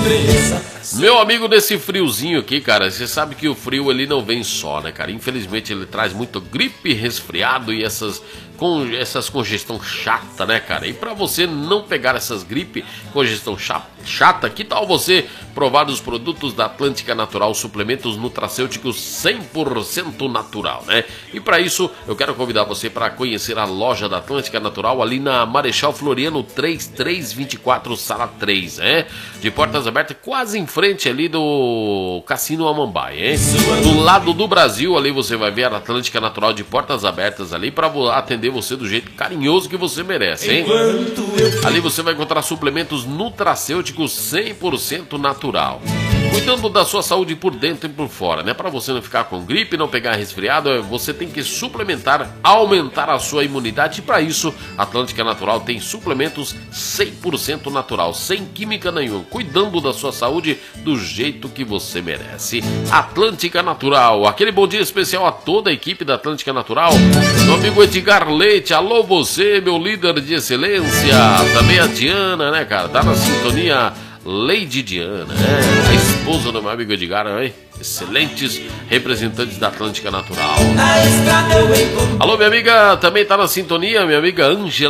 Meu amigo, nesse friozinho aqui, cara, você sabe que o frio ele não vem só, né, cara? Infelizmente ele traz muito gripe, resfriado e essas congestão chata, né, cara? E pra você não pegar essas gripe, congestão chata, que tal você provar os produtos da Atlântica Natural, suplementos nutracêuticos 100% natural, né? E pra isso, eu quero convidar você para conhecer a loja da Atlântica Natural ali na Marechal Floriano 3324, sala 3, né? De portas abertas, quase em frente ali do Cassino Amambai, hein? Do lado do Brasil, ali você vai ver a Atlântica Natural de portas abertas ali para atender você do jeito carinhoso que você merece, hein? Ali você vai encontrar suplementos nutracêuticos 100% natural, cuidando da sua saúde por dentro e por fora, né? Para você não ficar com gripe, não pegar resfriado, você tem que suplementar, aumentar a sua imunidade. E para isso, a Atlântica Natural tem suplementos 100% natural, sem química nenhuma, cuidando da sua saúde do jeito que você merece. Atlântica Natural, aquele bom dia especial a toda a equipe da Atlântica Natural. Meu amigo Edgar Leite, alô você, meu líder de excelência. Também a Diana, né, cara? Tá na sintonia. Lady Diana, a esposa do meu amigo Edgar, hein? Excelentes representantes da Atlântica Natural. Alô, minha amiga, também tá na sintonia, minha amiga Ângela.